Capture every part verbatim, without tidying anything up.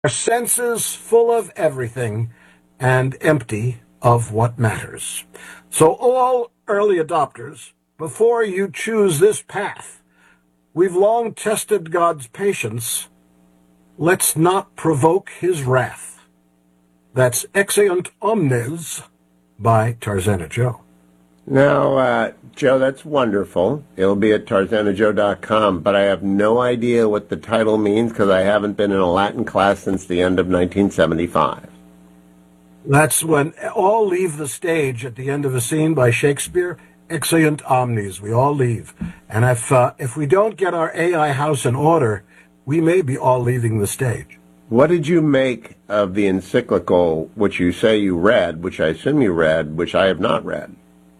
Our senses full of everything and empty of what matters. So all early adopters, before you choose this path, we've long tested God's patience. Let's not provoke his wrath. That's Exeunt Omnes by Tarzana Joe. Now, uh, Joe, that's wonderful. It'll be at tarzana joe dot com, but I have no idea what the title means because I haven't been in a Latin class since the end of nineteen seventy-five. That's when all leave the stage at the end of a scene by Shakespeare. Exeunt omnes. We all leave. And if uh, if we don't get our A I house in order, we may be all leaving the stage. What did you make of the encyclical, which you say you read, which I assume you read, which I have not read?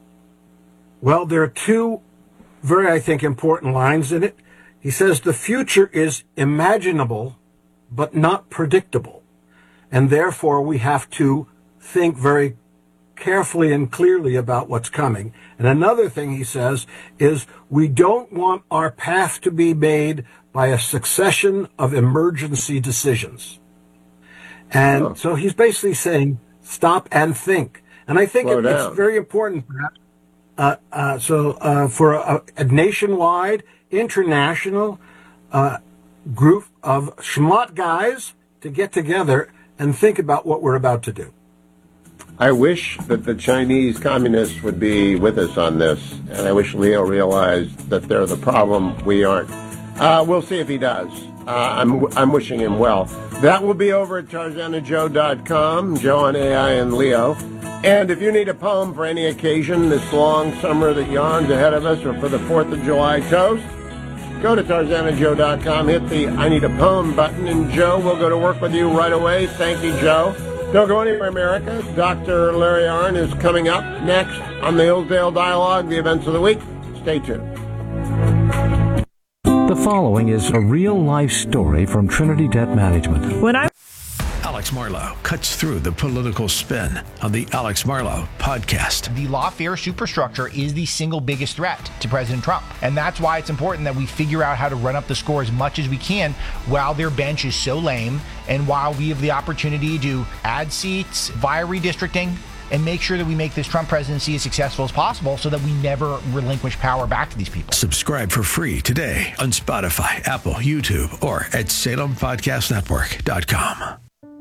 Well, there are two very, I think, important lines in it. He says the future is imaginable, but not predictable. And therefore, we have to think very carefully and clearly about what's coming. And another thing he says is we don't want our path to be made by a succession of emergency decisions. And oh. so he's basically saying stop and think. And I think it, it's very important, perhaps, Uh, uh, so uh, for a, a nationwide, international uh, group of schmuck guys to get together and think about what we're about to do. I wish that the Chinese communists would be with us on this, and I wish Leo realized that they're the problem, we aren't. Uh, we'll see if he does. Uh, I'm I'm wishing him well. That will be over at tarzana joe dot com, Joe on A I and Leo. And if you need a poem for any occasion this long summer that yawns ahead of us or for the fourth of July toast, go to tarzana joe dot com, hit the I Need a Poem button, and Joe will go to work with you right away. Thank you, Joe. Don't go anywhere, America. Doctor Larry Arnn is coming up next on the Hillsdale Dialogue, the events of the week. Stay tuned. The following is a real-life story from Trinity Debt Management. When I Alex Marlow cuts through the political spin on the Alex Marlow podcast. The lawfare superstructure is the single biggest threat to President Trump. And that's why it's important that we figure out how to run up the score as much as we can while their bench is so lame and while we have the opportunity to add seats via redistricting and make sure that we make this Trump presidency as successful as possible so that we never relinquish power back to these people. Subscribe for free today on Spotify, Apple, YouTube, or at salem podcast network dot com.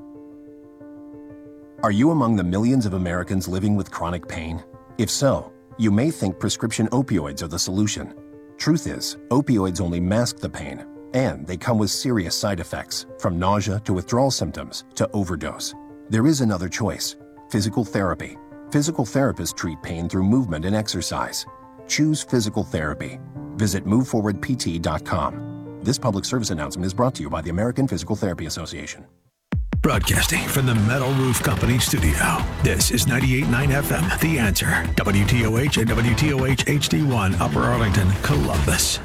Are you among the millions of Americans living with chronic pain? If so, you may think prescription opioids are the solution. Truth is, opioids only mask the pain, and they come with serious side effects, from nausea to withdrawal symptoms to overdose. There is another choice: physical therapy. Physical therapists treat pain through movement and exercise. Choose physical therapy. Visit move forward p t dot com. This public service announcement is brought to you by the American Physical Therapy Association. Broadcasting from the Metal Roof Company studio, this is ninety-eight point nine F M, The Answer, W T O H and W T O H H D one, Upper Arlington, Columbus.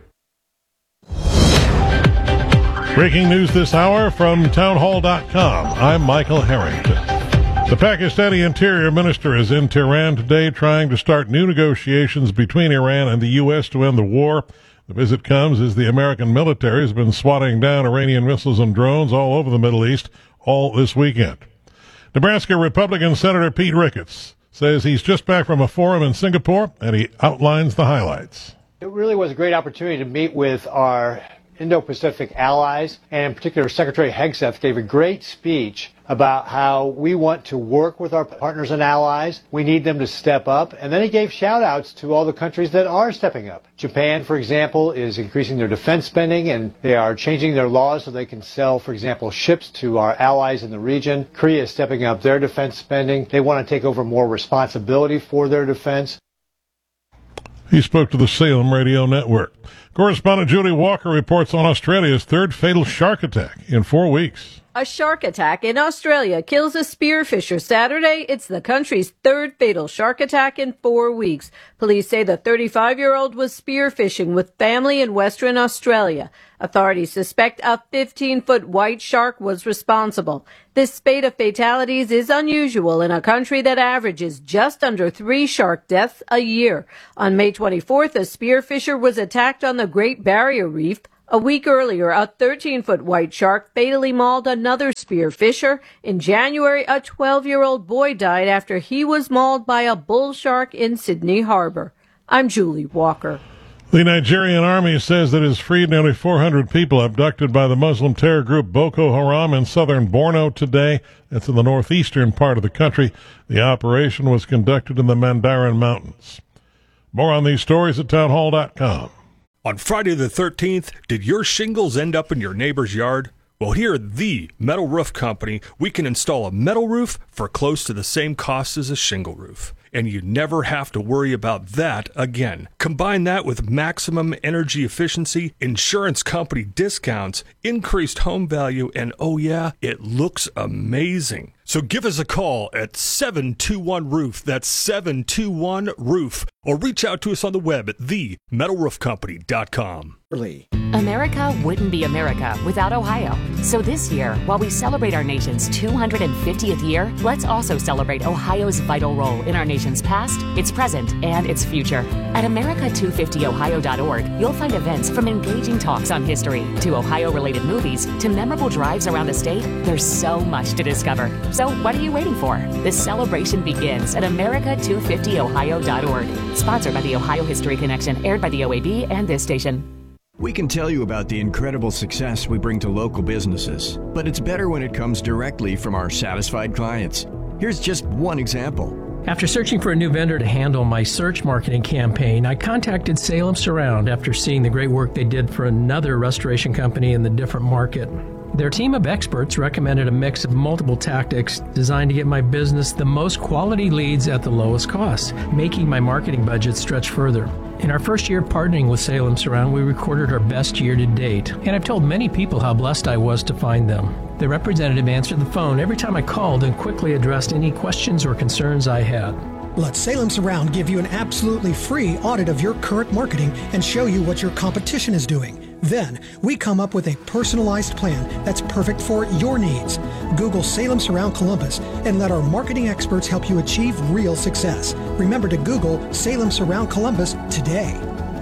Breaking news this hour from townhall dot com. I'm Michael Harrington. The Pakistani Interior Minister is in Tehran today trying to start new negotiations between Iran and the U S to end the war. The visit comes as the American military has been swatting down Iranian missiles and drones all over the Middle East all this weekend. Nebraska Republican Senator Pete Ricketts says he's just back from a forum in Singapore, and he outlines the highlights. It really was a great opportunity to meet with our Indo-Pacific allies, and in particular Secretary Hegseth gave a great speech about how we want to work with our partners and allies. We need them to step up. And then he gave shout-outs to all the countries that are stepping up. Japan, for example, is increasing their defense spending, and they are changing their laws so they can sell, for example, ships to our allies in the region. Korea is stepping up their defense spending. They want to take over more responsibility for their defense. He spoke to the Salem Radio Network. Correspondent Julie Walker reports on Australia's third fatal shark attack in four weeks. A shark attack in Australia kills a spearfisher Saturday. It's the country's third fatal shark attack in four weeks. Police say the thirty-five-year-old was spearfishing with family in Western Australia. Authorities suspect a fifteen-foot white shark was responsible. This spate of fatalities is unusual in a country that averages just under three shark deaths a year. On May twenty-fourth, a spearfisher was attacked on the Great Barrier Reef A week earlier, a thirteen-foot white shark fatally mauled another spearfisher. In January, a twelve-year-old boy died after he was mauled by a bull shark in Sydney Harbor. I'm Julie Walker. The Nigerian army says that it has freed nearly four hundred people abducted by the Muslim terror group Boko Haram in southern Borno today. That's in the northeastern part of the country. The operation was conducted in the Mandarin Mountains. More on these stories at townhall dot com. On Friday the thirteenth, did your shingles end up in your neighbor's yard? Well, here at the Metal Roof Company, we can install a metal roof for close to the same cost as a shingle roof. And you never have to worry about that again. Combine that with maximum energy efficiency, insurance company discounts, increased home value, and oh yeah, it looks amazing. So give us a call at seven two one roof. That's seven two one roof. Or reach out to us on the web at the metal roof company dot com. America wouldn't be America without Ohio. So this year, while we celebrate our nation's two hundred fiftieth year, let's also celebrate Ohio's vital role in our nation's past, its present, and its future. At America two fifty ohio dot org, you'll find events from engaging talks on history to Ohio-related movies to memorable drives around the state. There's so much to discover. So what are you waiting for? The celebration begins at America two fifty ohio dot org. Sponsored by the Ohio History Connection, aired by the O A B and this station. We can tell you about the incredible success we bring to local businesses, but it's better when it comes directly from our satisfied clients. Here's just one example. After searching for a new vendor to handle my search marketing campaign, I contacted Salem Surround after seeing the great work they did for another restoration company in the different market. Their team of experts recommended a mix of multiple tactics designed to get my business the most quality leads at the lowest cost, making my marketing budget stretch further. In our first year partnering with Salem Surround, we recorded our best year to date, and I've told many people how blessed I was to find them. The representative answered the phone every time I called and quickly addressed any questions or concerns I had. Let Salem Surround give you an absolutely free audit of your current marketing and show you what your competition is doing. Then, we come up with a personalized plan that's perfect for your needs. Google Salem Surround Columbus and let our marketing experts help you achieve real success. Remember to Google Salem Surround Columbus today.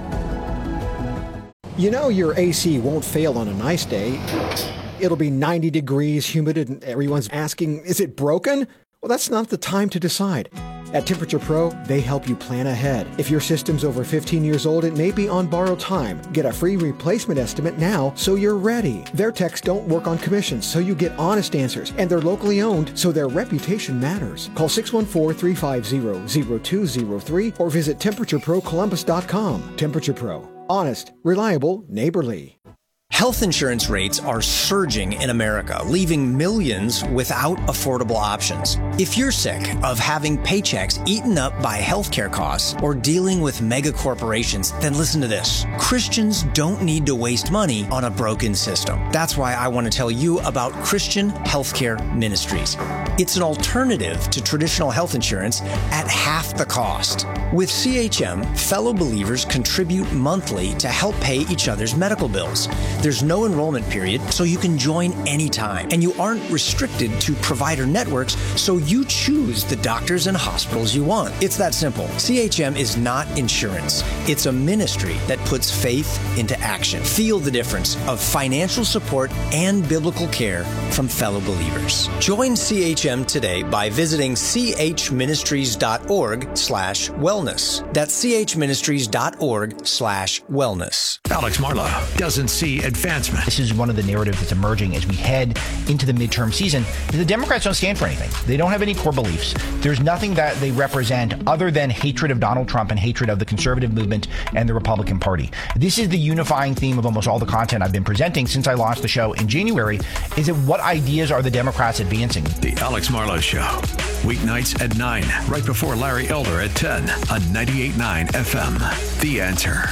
You know your A C won't fail on a nice day. It'll be ninety degrees, humid, and everyone's asking, is it broken? Well, that's not the time to decide. At Temperature Pro, they help you plan ahead. If your system's over fifteen years old, it may be on borrowed time. Get a free replacement estimate now so you're ready. Their techs don't work on commissions, so you get honest answers. And they're locally owned, so their reputation matters. Call six one four, three five zero, zero two zero three or visit temperature pro columbus dot com. Temperature Pro. Honest, reliable, neighborly. Health insurance rates are surging in America, leaving millions without affordable options. If you're sick of having paychecks eaten up by healthcare costs or dealing with mega corporations, then listen to this. Christians don't need to waste money on a broken system. That's why I want to tell you about Christian Healthcare Ministries. It's an alternative to traditional health insurance at half the cost. With C H M, fellow believers contribute monthly to help pay each other's medical bills. There's no enrollment period, so you can join anytime. And you aren't restricted to provider networks, so you choose the doctors and hospitals you want. It's that simple. C H M is not insurance. It's a ministry that puts faith into action. Feel the difference of financial support and biblical care from fellow believers. Join C H M today by visiting c h ministries dot org slash wellness. That's c h ministries dot org slash wellness. Alex Marlow doesn't see advancement. This is one of the narratives that's emerging as we head into the midterm season. The Democrats don't stand for anything. They don't have any core beliefs. There's nothing that they represent other than hatred of Donald Trump and hatred of the conservative movement and the Republican Party. This is the unifying theme of almost all the content I've been presenting since I launched the show in January, is that what ideas are the Democrats advancing? The Alex Marlow Show, weeknights at nine, right before Larry Elder at ten on ninety-eight point nine F M. The Answer.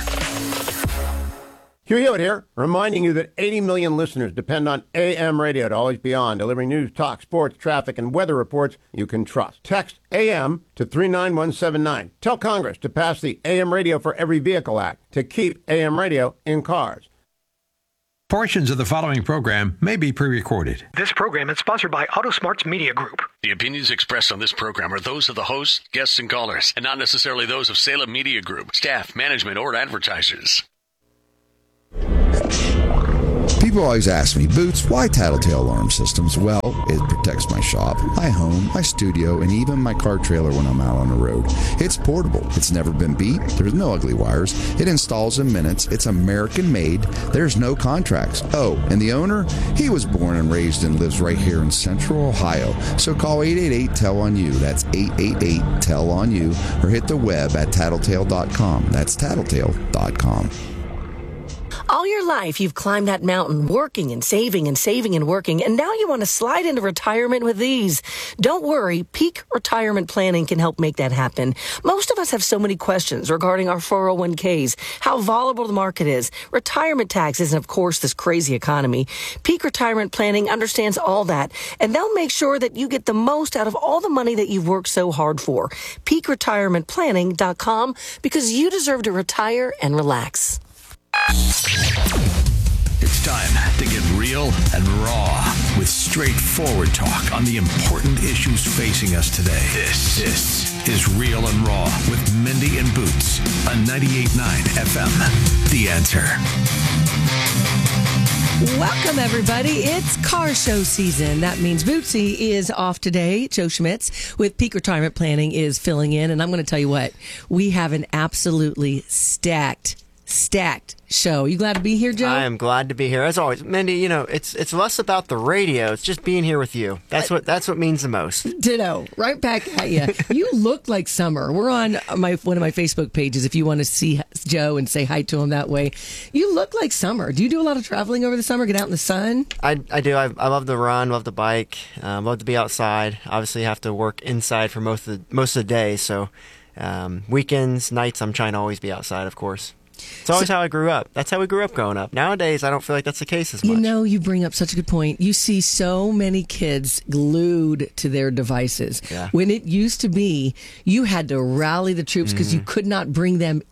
Hugh Hewitt here, reminding you that eighty million listeners depend on A M radio to always be on, delivering news, talk, sports, traffic, and weather reports you can trust. Text A M to three nine one seven nine. Tell Congress to pass the A M Radio for Every Vehicle Act to keep A M radio in cars. Portions of the following program may be pre-recorded. This program is sponsored by AutoSmarts Media Group. The opinions expressed on this program are those of the hosts, guests, and callers, and not necessarily those of Salem Media Group, staff, management, or advertisers. People always ask me, Boots, why Tattletale Alarm Systems? Well, it protects my shop, my home, my studio, and even my car trailer when I'm out on the road. It's portable. It's never been beat. There's no ugly wires. It installs in minutes. It's American made. There's no contracts. Oh, and the owner? He was born and raised and lives right here in Central Ohio. So call eight eight eight, T E L on you. That's eight eight eight, T E L on you. Or hit the web at tattletale dot com. That's tattletale dot com. All your life, you've climbed that mountain, working and saving and saving and working, and now you want to slide into retirement with ease. Don't worry, Peak Retirement Planning can help make that happen. Most of us have so many questions regarding our four oh one k's, how volatile the market is, retirement taxes, and of course, this crazy economy. Peak Retirement Planning understands all that, and they'll make sure that you get the most out of all the money that you've worked so hard for. peak retirement planning dot com, because you deserve to retire and relax. It's time to get real and raw with straightforward talk on the important issues facing us today. This, this is Real and Raw with Mindy and Boots on ninety-eight point nine F M. The Answer. Welcome, everybody. It's car show season. That means Bootsy is off today. Joe Schmitz with Peak Retirement Planning is filling in. And I'm going to tell you what, we have an absolutely stacked Stacked show. You glad to be here, Joe? I am glad to be here, as always. Mindy, you know, it's it's less about the radio. It's just being here with you. That's what that's what means the most. Ditto. Right back at you. You look like summer. We're on my one of my Facebook pages if you want to see Joe and say hi to him that way. You look like summer. Do you do a lot of traveling over the summer? Get out in the sun? I, I do. I, I love to run, love to bike, um, love to be outside. Obviously, have to work inside for most of the, most of the day. So um, weekends, nights, I'm trying to always be outside, of course. It's always so, how I grew up. That's how we grew up growing up. Nowadays, I don't feel like that's the case as much. You know, you bring up such a good point. You see so many kids glued to their devices. Yeah. When it used to be, you had to rally the troops because mm-hmm. you could not bring them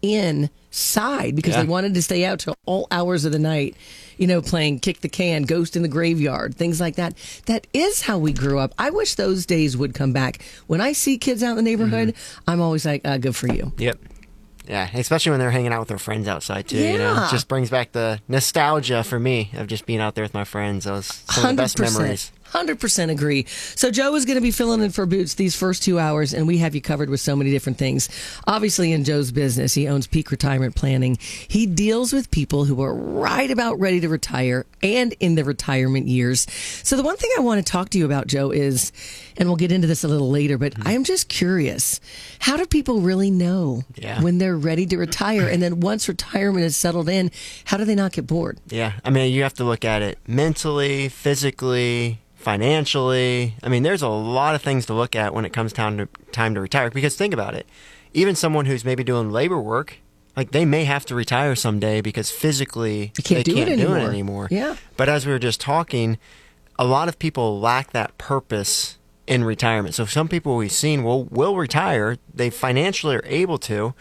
inside because yeah. they wanted to stay out till all hours of the night, you know, playing kick the can, ghost in the graveyard, things like that. That is how we grew up. I wish those days would come back. When I see kids out in the neighborhood, mm-hmm. I'm always like, uh, good for you. Yep. Yeah, especially when they're hanging out with their friends outside, too. Yeah. You know, it just brings back the nostalgia for me of just being out there with my friends. Those some of the best memories. one hundred percent agree. So Joe is going to be filling in for Boots these first two hours, and we have you covered with so many different things. Obviously, in Joe's business, he owns Peak Retirement Planning. He deals with people who are right about ready to retire and in the retirement years. So the one thing I want to talk to you about, Joe, is, and we'll get into this a little later, but mm-hmm. I am just curious, how do people really know yeah. when they're ready to retire? And then once retirement is settled in, how do they not get bored? Yeah, I mean, you have to look at it mentally, physically, financially. I mean, there's a lot of things to look at when it comes time to time to retire. Because think about it, even someone who's maybe doing labor work, like they may have to retire someday because physically you can't they do can't it do anymore. it anymore. Yeah. But as we were just talking, a lot of people lack that purpose in retirement. So some people we've seen will will retire. They financially are able to,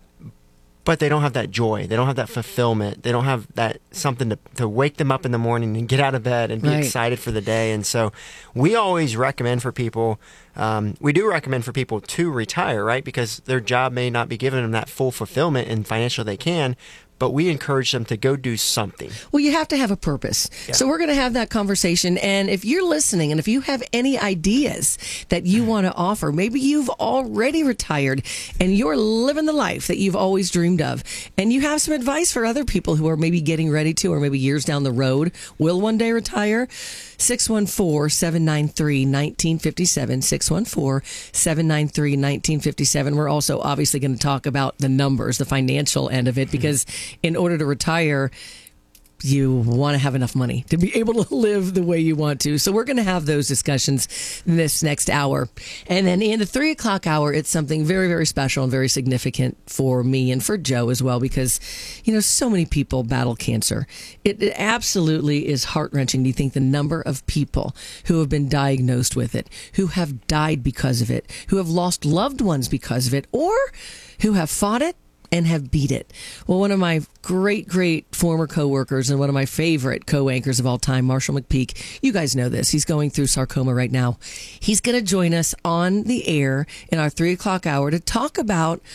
but they don't have that joy. They don't have that fulfillment. They don't have that something to, to wake them up in the morning and get out of bed and be right. excited for the day. And so we always recommend for people, um, we do recommend for people to retire, right? Because their job may not be giving them that full fulfillment and financial they can, but we encourage them to go do something. Well, you have to have a purpose. Yeah. So we're going to have that conversation. And if you're listening and if you have any ideas that you want to offer, maybe you've already retired and you're living the life that you've always dreamed of, and you have some advice for other people who are maybe getting ready to, or maybe years down the road, will one day retire, six one four, seven nine three, one nine five seven, six one four, seven nine three, one nine five seven. We're also obviously going to talk about the numbers, the financial end of it, because in order to retire, you want to have enough money to be able to live the way you want to. So we're going to have those discussions this next hour. And then in the three o'clock hour, it's something very, very special and very significant for me and for Joe as well, because, you know, so many people battle cancer. It, it absolutely is heart-wrenching to think the number of people who have been diagnosed with it, who have died because of it, who have lost loved ones because of it, or who have fought it and have beat it. Well, one of my great, great former coworkers and one of my favorite co-anchors of all time, Marshall McPeak, you guys know this. He's going through sarcoma right now. He's going to join us on the air in our three o'clock hour to talk about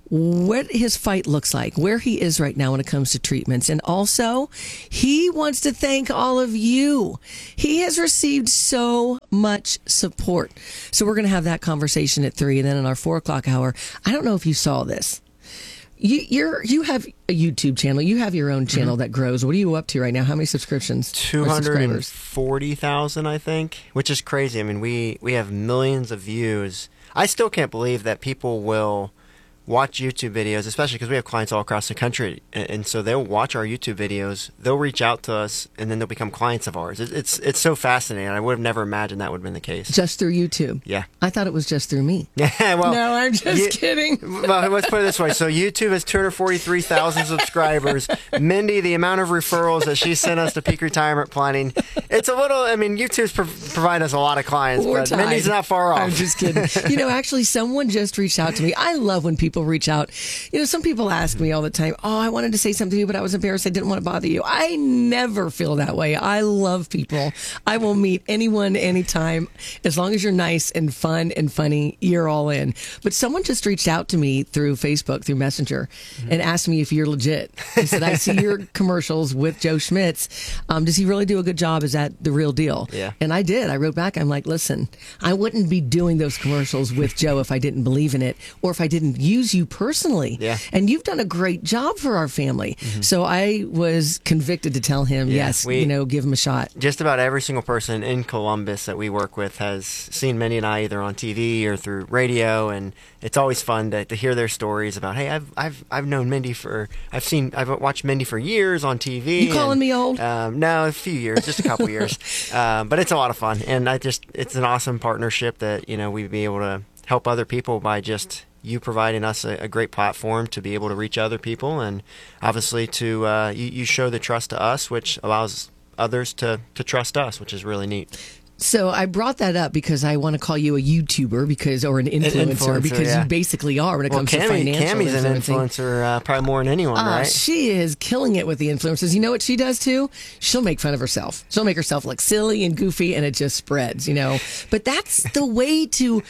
what his fight looks like, where he is right now when it comes to treatments. And also, he wants to thank all of you. He has received so much support. So we're going to have that conversation at three. And then in our four o'clock hour, I don't know if you saw this. You you're you have a YouTube channel. You have your own channel mm-hmm. that grows. What are you up to right now? How many subscriptions? two hundred forty thousand, I think, which is crazy. I mean, we, we have millions of views. I still can't believe that people will watch YouTube videos, especially because we have clients all across the country, and, and so they'll watch our YouTube videos, they'll reach out to us, and then they'll become clients of ours. It, it's it's so fascinating. I would have never imagined that would have been the case. Just through YouTube? Yeah. I thought it was just through me. Yeah, well, no, I'm just you, kidding. Well, let's put it this way. So YouTube has two hundred forty-three thousand subscribers. Mindy, the amount of referrals that she sent us to Peak Retirement Planning, it's a little, I mean, YouTube's pro- provide us a lot of clients, We're but tied. Mindy's not far off. I'm just kidding. You know, actually, someone just reached out to me. I love when people reach out. You know, some people ask me all the time, oh, I wanted to say something to you, but I was embarrassed. I didn't want to bother you. I never feel that way. I love people. I will meet anyone, anytime. As long as you're nice and fun and funny, you're all in. But someone just reached out to me through Facebook, through Messenger, mm-hmm. and asked me if you're legit. He said, I see your commercials with Joe Schmitz. Um, does he really do a good job? Is that the real deal? Yeah. And I did. I wrote back. I'm like, listen, I wouldn't be doing those commercials with Joe if I didn't believe in it or if I didn't use you personally. Yeah. And you've done a great job for our family. Mm-hmm. So I was convicted to tell him, yeah, yes, we, you know, give him a shot. Just about every single person in Columbus that we work with has seen Mindy and I either on T V or through radio, and it's always fun to, to hear their stories about, hey, I've I've I've known Mindy for, I've seen, I've watched Mindy for years on T V. You calling and, me old? Um, no, a few years, just a couple years. Um, but it's a lot of fun, and I just, it's an awesome partnership that, you know, we'd be able to help other people by just you providing us a, a great platform to be able to reach other people, and obviously to uh, you, you show the trust to us, which allows others to, to trust us, which is really neat. So I brought that up because I want to call you a YouTuber because or an influencer, an influencer because yeah. you basically are when it well, comes Cammie, to financial. Cammie's an influencer uh, probably more than anyone, uh, right? She is killing it with the influencers. You know what she does too? She'll make fun of herself. She'll make herself look silly and goofy, and it just spreads, you know. But that's the way to,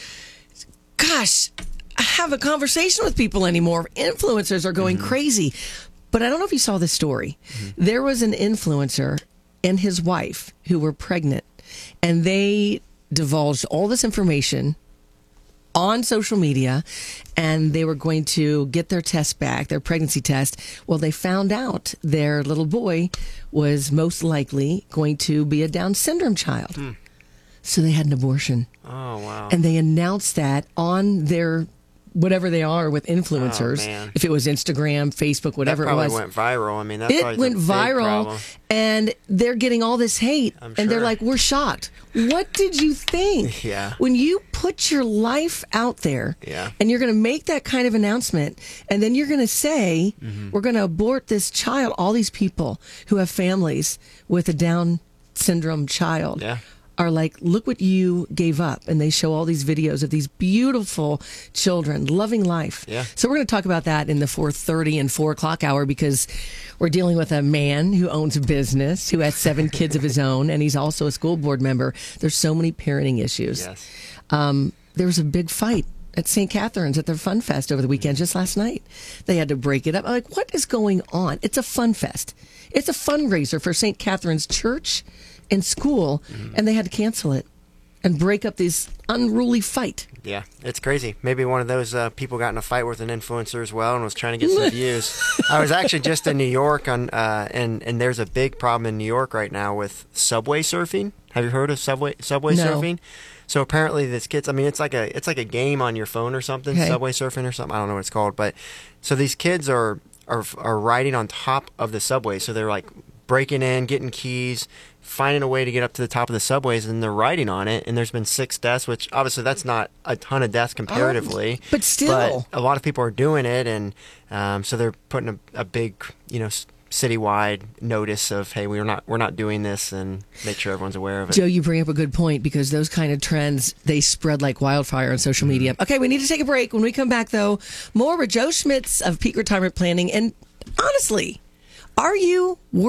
gosh, have a conversation with people anymore. Influencers are going mm-hmm. crazy. But I don't know if you saw this story. Mm-hmm. There was an influencer and his wife who were pregnant, and they divulged all this information on social media, and they were going to get their test back, their pregnancy test. Well, they found out their little boy was most likely going to be a Down syndrome child. Mm. So they had an abortion. Oh, wow. And they announced that on their whatever they are with influencers. Oh, if it was Instagram, Facebook, whatever that it was. It went viral. I mean, that's it went viral, and they're getting all this hate, I'm and they're sure. like, we're shocked. What did you think? Yeah. When you put your life out there, yeah. and you're going to make that kind of announcement, and then you're going to say, mm-hmm. we're going to abort this child, all these people who have families with a Down syndrome child. Yeah. Are like, look what you gave up. And they show all these videos of these beautiful children loving life. Yeah. So we're going to talk about that in the four thirty and four o'clock hour because we're dealing with a man who owns a business, who has seven kids of his own, and he's also a school board member. There's so many parenting issues. Yes. Um, there was a big fight at Saint Catherine's at their Fun Fest over the weekend, just last night. They had to break it up. I'm like, what is going on? It's a fun fest. It's a fundraiser for Saint Catherine's Church in school, mm-hmm. and they had to cancel it and break up this unruly fight. Yeah, it's crazy. Maybe one of those uh, people got in a fight with an influencer as well and was trying to get some views. I was actually just in New York, on, uh, and and there's a big problem in New York right now with subway surfing. Have you heard of subway subway no. surfing? So apparently, this kids. I mean, it's like a it's like a game on your phone or something. Okay. Subway surfing or something. I don't know what it's called, but so these kids are are are riding on top of the subway. So they're like breaking in, getting keys, finding a way to get up to the top of the subways, and they're riding on it. And there's been six deaths, which obviously that's not a ton of deaths comparatively. Oh, but still. But a lot of people are doing it, and um, so they're putting a, a big, you know, citywide notice of, hey, we're not we're not doing this, and make sure everyone's aware of it. Joe, you bring up a good point because those kind of trends, they spread like wildfire on social Mm-hmm. media. Okay, we need to take a break. When we come back, though, more with Joe Schmitz of Peak Retirement Planning. And honestly, are you worried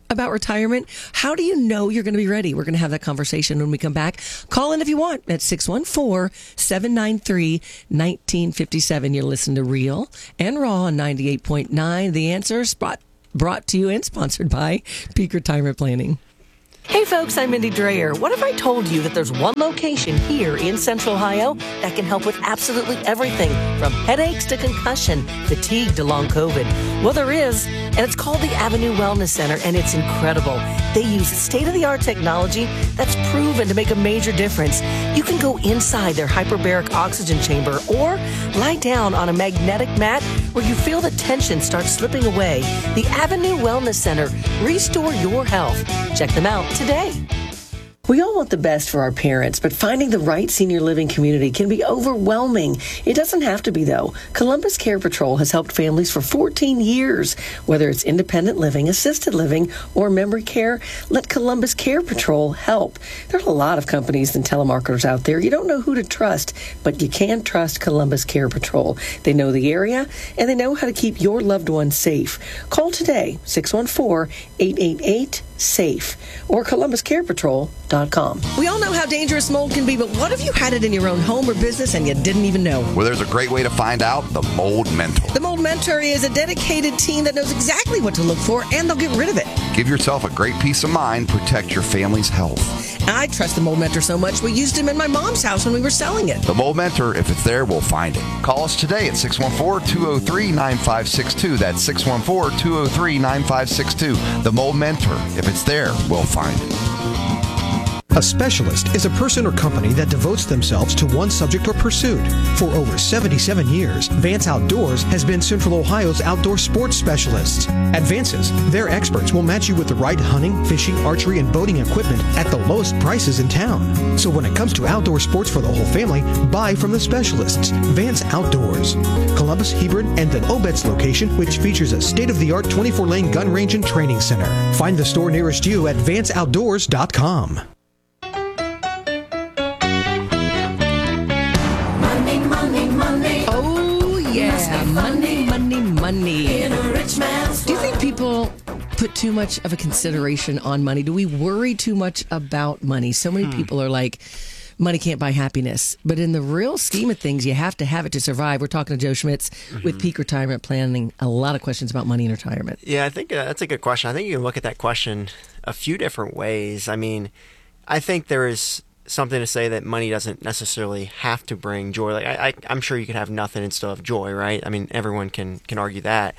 about retirement? How do you know you're going to be ready? We're going to have that conversation when we come back. Call in if you want at six one four, seven nine three, one nine five seven. You're listening to Real and Raw on ninety-eight point nine. The Answer is brought, brought to you and sponsored by Peak Retirement Planning. Hey folks, I'm Mindy Dreyer. What if I told you that there's one location here in Central Ohio that can help with absolutely everything from headaches to concussion, fatigue to long COVID? Well, there is, and it's called the Avenue Wellness Center, and it's incredible. They use state-of-the-art technology that's proven to make a major difference. You can go inside their hyperbaric oxygen chamber or lie down on a magnetic mat where you feel the tension start slipping away. The Avenue Wellness Center. Restore your health. Check them out today. We all want the best for our parents, but finding the right senior living community can be overwhelming. It doesn't have to be, though. Columbus Care Patrol has helped families for fourteen years. Whether it's independent living, assisted living, or memory care, let Columbus Care Patrol help. There are a lot of companies and telemarketers out there. You don't know who to trust, but you can trust Columbus Care Patrol. They know the area, and they know how to keep your loved ones safe. Call today, six one four, eight eight eight, SAFE, or columbus care patrol dot com. We all know how dangerous mold can be, but what if you had it in your own home or business and you didn't even know? Well, there's a great way to find out: the Mold Mentor. The Mold Mentor is a dedicated team that knows exactly what to look for, and they'll get rid of it. Give yourself a great peace of mind. Protect your family's health. I trust the Mold Mentor so much, we used him in my mom's house when we were selling it. The Mold Mentor, if it's there, we'll find it. Call us today at six one four, two zero three, nine five six two. That's six one four, two zero three, nine five six two. The Mold Mentor, if it's there, we'll find it. A specialist is a person or company that devotes themselves to one subject or pursuit. For over seventy-seven years, Vance Outdoors has been Central Ohio's outdoor sports specialists. At Vance's, their experts will match you with the right hunting, fishing, archery, and boating equipment at the lowest prices in town. So when it comes to outdoor sports for the whole family, buy from the specialists. Vance Outdoors. Columbus, Hebron, and the Obetz location, which features a state-of-the-art twenty-four lane gun range and training center. Find the store nearest you at vance outdoors dot com. Yeah, money, money, money. In a rich man's Do you think people put too much of a consideration on money? Do we worry too much about money? So many Hmm. people are like, money can't buy happiness. But in the real scheme of things, you have to have it to survive. We're talking to Joe Schmitz with Peak Retirement Planning. A lot of questions about money and retirement. Yeah, I think uh, that's a good question. I think you can look at that question a few different ways. I mean, I think there is something to say that money doesn't necessarily have to bring joy. Like I, I, I'm sure you could have nothing and still have joy, right? I mean, everyone can can argue that.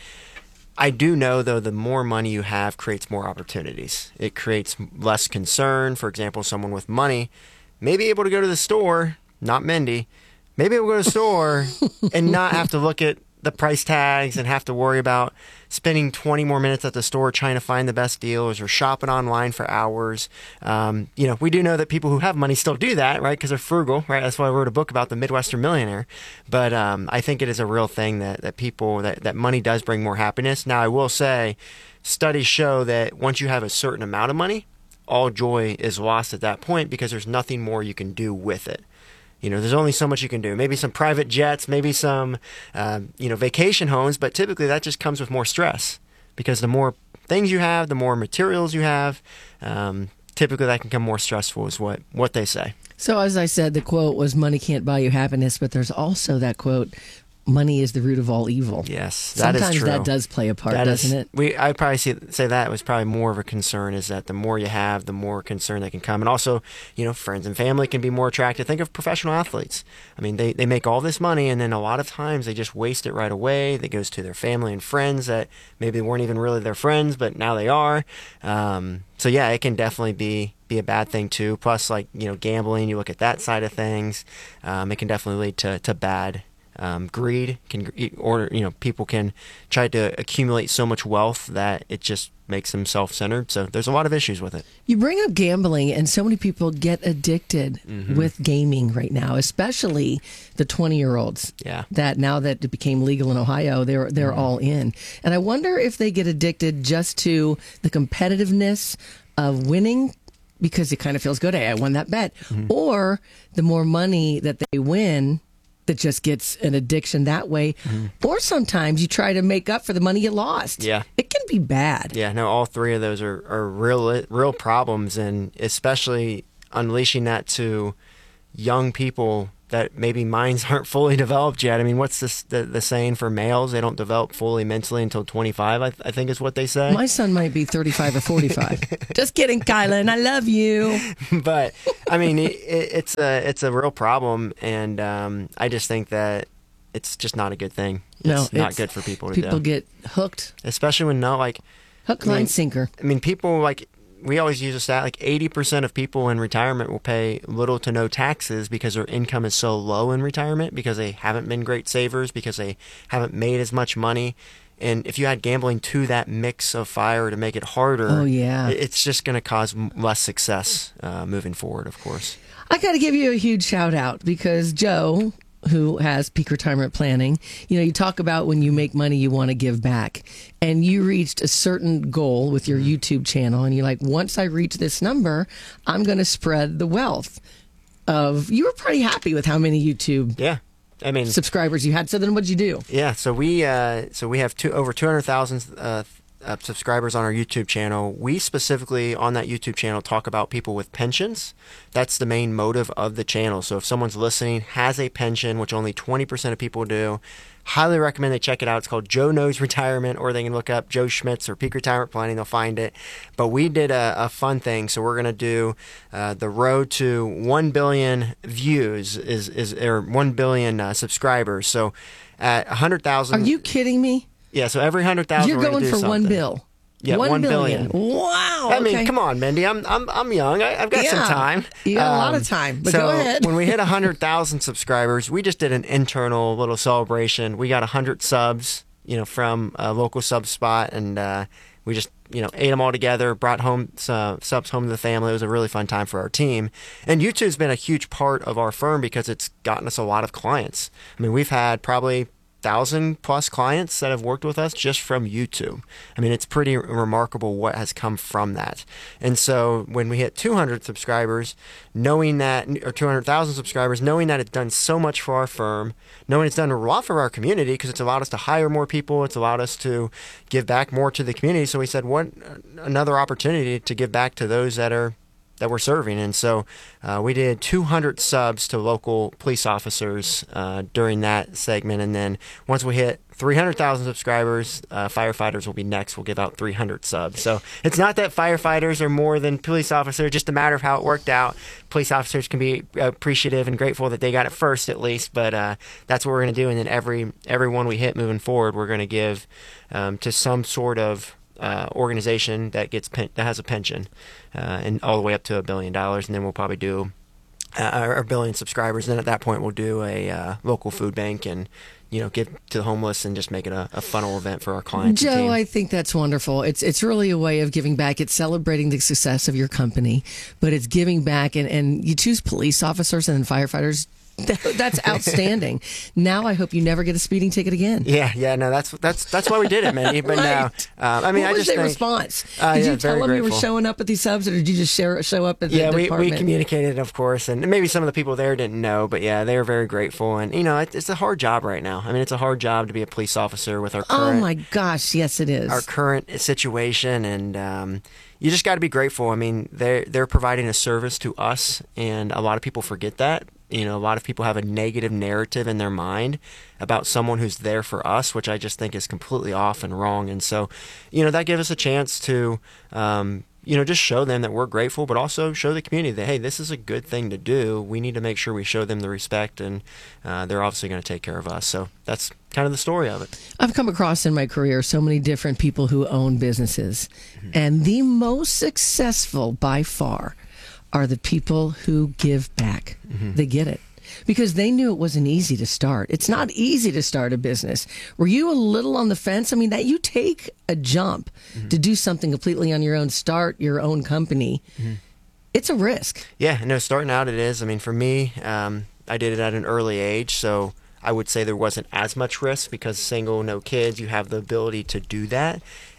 I do know, though, the more money you have creates more opportunities. It creates less concern. For example, someone with money may be able to go to the store, not Mindy, maybe able to go to the store and not have to look at the price tags and have to worry about spending twenty more minutes at the store trying to find the best deals or shopping online for hours. Um, you know, we do know that people who have money still do that, right? Because they're frugal, right? That's why I wrote a book about the Midwestern millionaire. But um, I think it is a real thing that, that people, that, that money does bring more happiness. Now, I will say, studies show that once you have a certain amount of money, all joy is lost at that point because there's nothing more you can do with it. You know, there's only so much you can do. Maybe some private jets, maybe some, um, you know, vacation homes, but typically that just comes with more stress because the more things you have, the more materials you have, um, typically that can become more stressful is what, what they say. So as I said, the quote was, money can't buy you happiness, but there's also that quote, money is the root of all evil. Yes, that Sometimes is true. that does play a part, That doesn't is, it? We, I'd probably say, say that was probably more of a concern is that the more you have, the more concern that can come. And also, you know, friends and family can be more attracted. Think of professional athletes. I mean, they, they make all this money and then a lot of times they just waste it right away. It goes to their family and friends that maybe weren't even really their friends, but now they are. Um, so yeah, it can definitely be be a bad thing too. Plus, like, you know, gambling, you look at that side of things, um, it can definitely lead to, to bad Um, greed can, or you know, people can try to accumulate so much wealth that it just makes them self-centered. So there's a lot of issues with it. You bring up gambling, and so many people get addicted Mhm. with gaming right now, especially the twenty-year-olds. Yeah. That now that it became legal in Ohio, they're they're Mhm. all in. And I wonder if they get addicted just to the competitiveness of winning because it kind of feels good. Hey, I won that bet. Mhm. Or the more money that they win, that just gets an addiction that way. Mm-hmm. Or sometimes you try to make up for the money you lost. Yeah. It can be bad. Yeah, no, all three of those are, are real real problems, and especially unleashing that to young people that maybe minds aren't fully developed yet. I mean, what's this, the, the saying for males? They don't develop fully mentally until twenty-five, I, th- I think is what they say. My son might be thirty-five or forty-five. Just kidding, Kylan. I love you. But, I mean, it, it's, a, it's a real problem, and um, I just think that it's just not a good thing. It's no, not it's, good for people to people do. People get hooked. Especially when, no, like... Hook, I mean, line, sinker. I mean, people, like... We always use a stat, like eighty percent of people in retirement will pay little to no taxes because their income is so low in retirement, because they haven't been great savers, because they haven't made as much money. And if you add gambling to that mix of fire to make it harder, oh, yeah. it's just going to cause less success uh, moving forward, of course. I got to give you a huge shout out because Joe, who has Peak Retirement Planning, you know, you talk about when you make money, you want to give back. And you reached a certain goal with your YouTube channel. And you're like, once I reach this number, I'm going to spread the wealth of... You were pretty happy with how many YouTube yeah. I mean, subscribers you had. So then what'd you do? Yeah, so we uh, so we have two, over two hundred thousand uh, uh, subscribers on our YouTube channel. We specifically on that YouTube channel talk about people with pensions. That's the main motive of the channel. So if someone's listening, has a pension, which only twenty percent of people do, highly recommend they check it out. It's called Joe Knows Retirement, or they can look up Joe Schmitz or Peak Retirement Planning. They'll find it. But we did a, a fun thing. So we're going to do uh, the road to one billion views, is, is or one billion uh, subscribers. So at one hundred thousand... Are you kidding me? Yeah, so every one hundred thousand You're we're going do for something. one bill. Yeah, one, one billion. billion. Wow. I mean, okay. come on, Mindy. I'm I'm I'm young. I, I've got yeah, some time. You got um, a lot Um, of time. But so go ahead. when we hit one hundred thousand subscribers, we just did an internal little celebration. We got one hundred subs, you know, from a local sub spot, and uh, we just, you know, ate them all together, brought home uh, subs home to the family. It was a really fun time for our team. And YouTube's been a huge part of our firm because it's gotten us a lot of clients. I mean, we've had probably thousand plus clients that have worked with us just from YouTube. I mean, it's pretty remarkable what has come from that. And so when we hit two hundred subscribers, knowing that, or two hundred thousand subscribers, knowing that it's done so much for our firm, knowing it's done a lot for our community because it's allowed us to hire more people, it's allowed us to give back more to the community. So we said, what another opportunity to give back to those that are that we're serving. And so uh, we did two hundred subs to local police officers uh, during that segment. And then once we hit three hundred thousand subscribers, uh, firefighters will be next. We'll give out three hundred subs. So it's not that firefighters are more than police officers, just a matter of how it worked out. Police officers can be appreciative and grateful that they got it first, at least, but uh, that's what we're going to do. And then every, every one we hit moving forward, we're going to give um, to some sort of Uh, organization that gets pen- that has a pension, uh, and all the way up to a billion dollars, and then we'll probably do uh, our billion subscribers. And then at that point, we'll do a uh, local food bank and, you know, give to the homeless and just make it a, a funnel event for our clients. Joe, I think that's wonderful. It's it's really a way of giving back. It's celebrating the success of your company, but it's giving back. And, and you choose police officers and then firefighters. That's outstanding. Now I hope you never get a speeding ticket again. Yeah, yeah, no, that's that's that's why we did it, Mindy. But right. now, um, I mean, what I was just their think, response? Uh, did yeah, you tell them grateful. you were showing up at these subs, or did you just share, show up at the yeah, we, department? we communicated, of course, and maybe some of the people there didn't know, but yeah, they were very grateful. And you know, it, it's a hard job right now. I mean, it's a hard job to be a police officer with our current. Oh my gosh, yes, it is. Our current situation, and um, you just got to be grateful. I mean, they're they're providing a service to us, and a lot of people forget that. You know, a lot of people have a negative narrative in their mind about someone who's there for us, which I just think is completely off and wrong. And so, you know, that gives us a chance to, um, you know, just show them that we're grateful, but also show the community that, hey, this is a good thing to do. We need to make sure we show them the respect, and uh, they're obviously going to take care of us. So that's kind of the story of it. I've come across in my career so many different people who own businesses, mm-hmm. and the most successful by far are the people who give back. Mm-hmm. They get it because they knew it wasn't easy to start. It's not easy to start a business. Were you a little on the fence? I mean, that you take a jump mm-hmm. to do something completely on your own, start your own company. Mm-hmm. It's a risk. Yeah, no, starting out it is. I mean, for me, um, I did it at an early age, so I would say there wasn't as much risk because single, no kids, you have the ability to do that.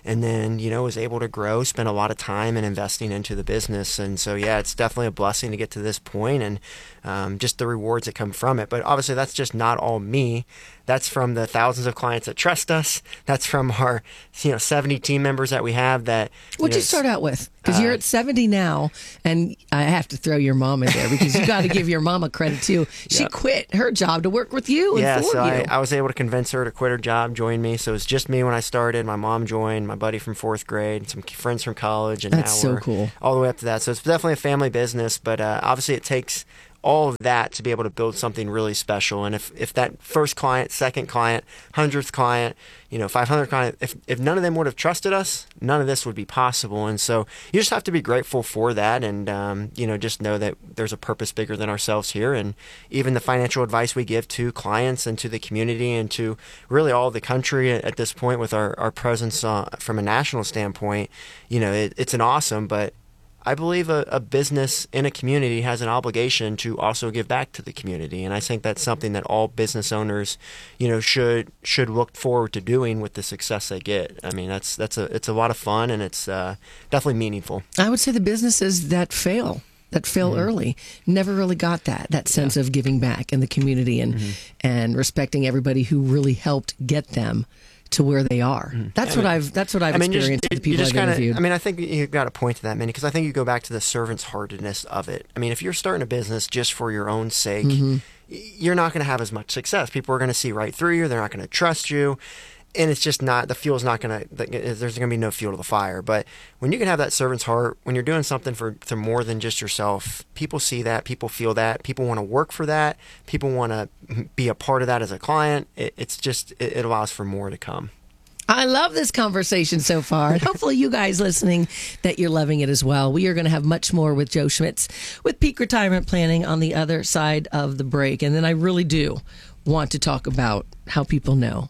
and then, you know, was able to grow, spend a lot of time and investing into the business. And so, yeah, it's definitely a blessing to get to this point, and um, just the rewards that come from it. But obviously that's just not all me. That's from the thousands of clients that trust us. That's from our, you know, seventy team members that we have that. What'd you, know, you start out with? Because uh, you're at seventy now, and I have to throw your mom in there because you got to give your mama credit too. She Yep. quit her job to work with you and Yeah, for so you. I, I was able to convince her to quit her job, join me. So it was just me when I started. My mom joined, my buddy from fourth grade, some friends from college, and That's now so we're cool. all the way up to that. So it's definitely a family business, but uh, obviously it takes all of that to be able to build something really special. And if, if that first client, second client, hundredth client, you know, five hundredth client, if, if none of them would have trusted us, none of this would be possible. And so you just have to be grateful for that, and, um, you know, just know that there's a purpose bigger than ourselves here. And even the financial advice we give to clients and to the community and to really all the country at this point with our, our presence uh, from a national standpoint, you know, it, it's an awesome, but I believe a, a business in a community has an obligation to also give back to the community, and I think that's something that all business owners, you know, should should look forward to doing with the success they get. I mean, that's that's a it's a lot of fun, and it's uh, definitely meaningful. I would say the businesses that fail, that fail Mm-hmm. early, never really got that that sense of giving back in the community and Mm-hmm. and respecting everybody who really helped get them to where they are. That's I what mean- I've that's what I've I mean, you experienced just, with the you people just I've kinda, interviewed. I mean, I think you've got a point to that, Minnie, because I think you go back to the servant's heartedness of it. I mean, if you're starting a business just for your own sake, Mhm. you're not going to have as much success. People are going to see right through you. They're not going to trust you. And it's just not, the fuel's not going to, there's going to be no fuel to the fire. But when you can have that servant's heart, when you're doing something for, for more than just yourself, people see that, people feel that, people want to work for that, people want to be a part of that as a client. It, it's just, it, it allows for more to come. I love this conversation so far. And hopefully you guys listening that you're loving it as well. We are going to have much more with Joe Schmitz with Peak Retirement Planning on the other side of the break. And then I really do want to talk about how people know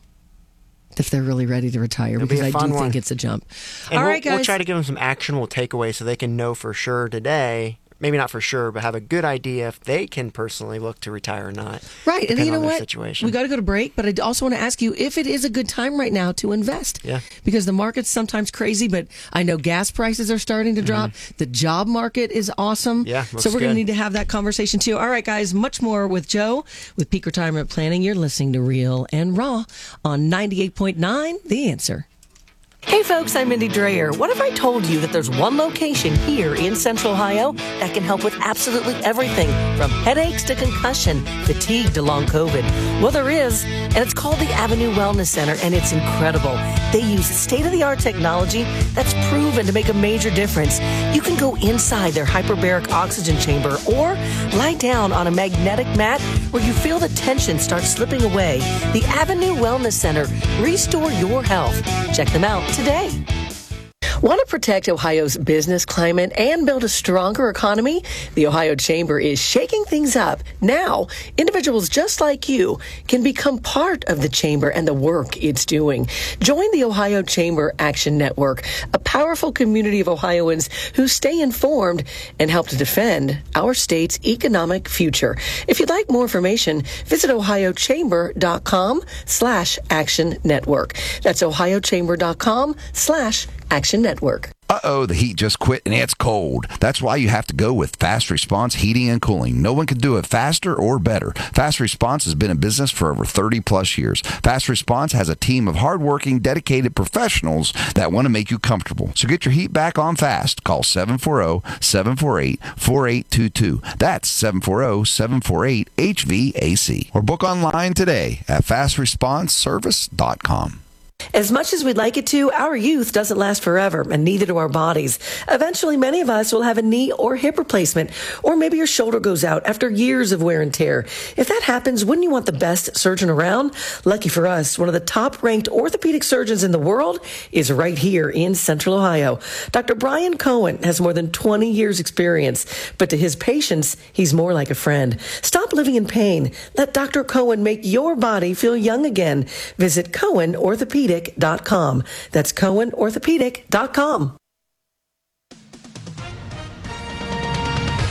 if they're really ready to retire, It'll be because a I fun do one. think it's a jump. And All we'll, right, guys. we'll try to give them some actionable takeaways so they can know for sure today, maybe not for sure, but have a good idea if they can personally look to retire or not. Right. And depending you know on their what? Situation. We got to go to break, but I also want to ask you if it is a good time right now to invest. Yeah. Because the market's sometimes crazy, but I know gas prices are starting to drop. The job market is awesome. Mm-hmm. Yeah, So looks we're going to good. need to have that conversation too. All right, guys, much more with Joe with Peak Retirement Planning. You're listening to Real and Raw on ninety-eight point nine The Answer. Hey folks, I'm Mindy Dreyer. What if I told you that there's one location here in Central Ohio that can help with absolutely everything from headaches to concussion, fatigue to long COVID? Well, there is, and it's called the Avenue Wellness Center, and it's incredible. They use state-of-the-art technology that's proven to make a major difference. You can go inside their hyperbaric oxygen chamber or lie down on a magnetic mat where you feel the tension start slipping away. The Avenue Wellness Center. Restore your health. Check them out today. Want to protect Ohio's business climate and build a stronger economy? The Ohio Chamber is shaking things up. Now, individuals just like you can become part of the Chamber and the work it's doing. Join the Ohio Chamber Action Network, a powerful community of Ohioans who stay informed and help to defend our state's economic future. If you'd like more information, visit ohiochamber.com slash action network. That's ohiochamber.com slash action network. Uh-oh, the heat just quit and it's cold. That's why you have to go with Fast Response Heating and Cooling. No one can do it faster or better. Fast Response has been in business for over thirty plus years. Fast Response has a team of hardworking, dedicated professionals that want to make you comfortable. So get your heat back on fast. Call seven four zero, seven four eight, four eight two two. That's seven four zero, seven four eight, H V A C. Or book online today at fast response service dot com. As much as we'd like it to, our youth doesn't last forever, and neither do our bodies. Eventually, many of us will have a knee or hip replacement, or maybe your shoulder goes out after years of wear and tear. If that happens, wouldn't you want the best surgeon around? Lucky for us, one of the top-ranked orthopedic surgeons in the world is right here in Central Ohio. Doctor Brian Cohen has more than twenty years experience, but to his patients, he's more like a friend. Stop living in pain. Let Doctor Cohen make your body feel young again. Visit Cohen Orthopedic dot com. That's Cohen Orthopedic dot com.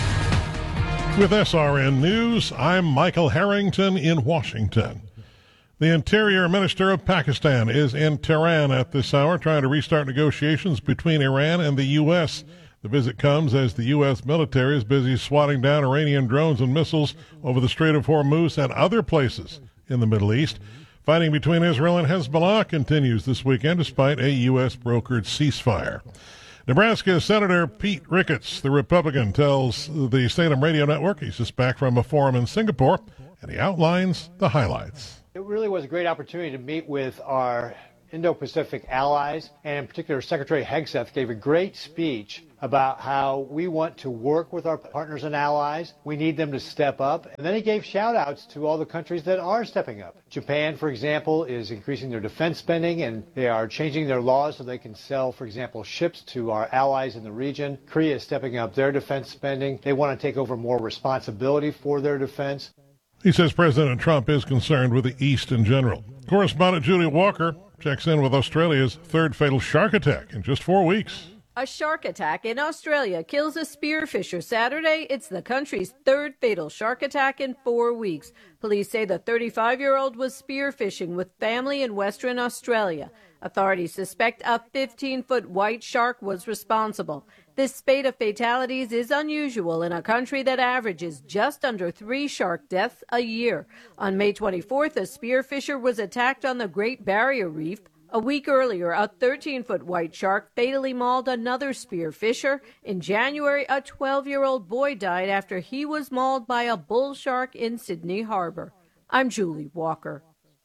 With S R N News, I'm Michael Harrington in Washington. The Interior Minister of Pakistan is in Tehran at this hour trying to restart negotiations between Iran and the U S. The visit comes as the U S military is busy swatting down Iranian drones and missiles over the Strait of Hormuz and other places in the Middle East. Fighting between Israel and Hezbollah continues this weekend despite a U S brokered ceasefire. Nebraska Senator Pete Ricketts, the Republican, tells the Salem Radio Network he's just back from a forum in Singapore, and he outlines the highlights. It really was a great opportunity to meet with our Indo-Pacific allies, and in particular, Secretary Hegseth gave a great speech about how we want to work with our partners and allies. We need them to step up. And then he gave shout-outs to all the countries that are stepping up. Japan, for example, is increasing their defense spending, and they are changing their laws so they can sell, for example, ships to our allies in the region. Korea is stepping up their defense spending. They want to take over more responsibility for their defense. He says President Trump is concerned with the East in general. Correspondent Julie Walker checks in with Australia's third fatal shark attack in just four weeks. A shark attack in Australia kills a spearfisher Saturday. It's the country's third fatal shark attack in four weeks. Police say the thirty-five-year-old was spearfishing with family in Western Australia. Authorities suspect a fifteen-foot white shark was responsible. This spate of fatalities is unusual in a country that averages just under three shark deaths a year. On May twenty-fourth, a spearfisher was attacked on the Great Barrier Reef. A week earlier, a thirteen-foot white shark fatally mauled another spearfisher. In January, a twelve-year-old boy died after he was mauled by a bull shark in Sydney Harbor. I'm Julie Walker.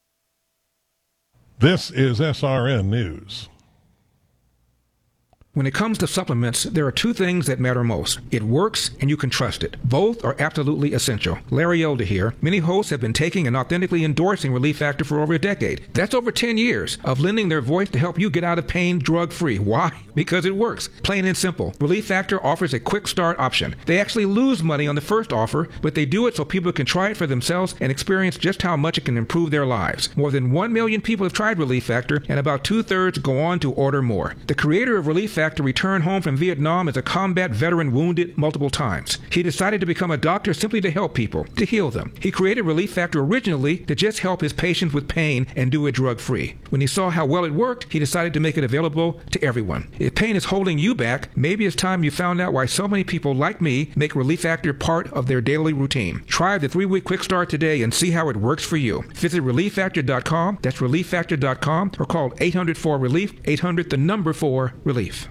This is S R N News. When it comes to supplements, there are two things that matter most. It works and you can trust it. Both are absolutely essential. Larry Elder here. Many hosts have been taking and authentically endorsing Relief Factor for over a decade. That's over ten years of lending their voice to help you get out of pain drug-free. Why? Because it works. Plain and simple. Relief Factor offers a quick start option. They actually lose money on the first offer, but they do it so people can try it for themselves and experience just how much it can improve their lives. More than one million people have tried Relief Factor, and about two-thirds go on to order more. The creator of Relief Factor Factor returned home from Vietnam as a combat veteran wounded multiple times. He decided to become a doctor simply to help people, to heal them. He created Relief Factor originally to just help his patients with pain and do it drug-free. When he saw how well it worked, he decided to make it available to everyone. If pain is holding you back, maybe it's time you found out why so many people like me make Relief Factor part of their daily routine. Try the three-week quick start today and see how it works for you. Visit relief factor dot com, that's relief factor dot com, or call eight hundred four relief, eight hundred the number four relief.